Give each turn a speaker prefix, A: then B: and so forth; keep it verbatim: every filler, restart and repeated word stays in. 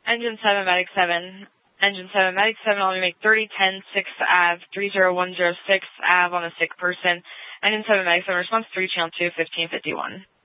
A: Engine seven, Medic seven. Engine seven, Medic seven, I'll make thirty ten sixth Ave, three zero one zero six Ave on a sick person. Engine seven, Medic seven, response three, channel two, fifteen fifty-one.